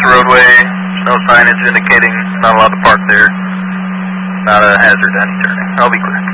roadway. No signage indicating not allowed to park there. Not a hazard to any turning. I'll be clear.